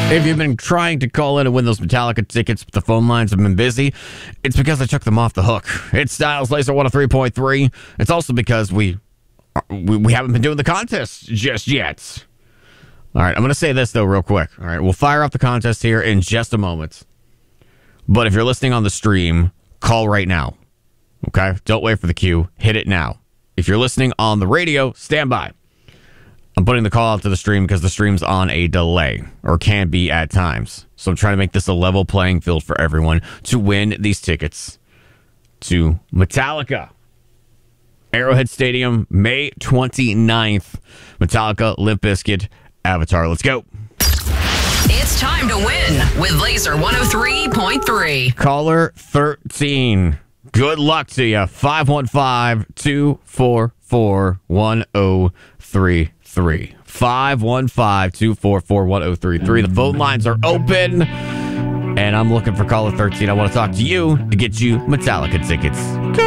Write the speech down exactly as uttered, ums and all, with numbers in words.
If you've been trying to call in and win those Metallica tickets, but the phone lines have been busy, it's because I took them off the hook. It's Styles Laser one oh three point three. It's also because we, we we haven't been doing the contest just yet. All right, I'm going to say this, though, real quick. All right, we'll fire up the contest here in just a moment. But if you're listening on the stream, call right now. Okay? Don't wait for the queue. Hit it now. If you're listening on the radio, stand by. I'm putting the call out to the stream because the stream's on a delay, or can be at times. So I'm trying to make this a level playing field for everyone to win these tickets to Metallica. Arrowhead Stadium, May twenty-ninth. Metallica, Limp Bizkit, Avatar. Let's go. It's time to win with Laser one oh three point three. Caller thirteen. Good luck to you. five one five, two four four, one oh three three. five one five, two four four, one oh three three. The phone lines are open. And I'm looking for caller thirteen. I want to talk to you to get you Metallica tickets.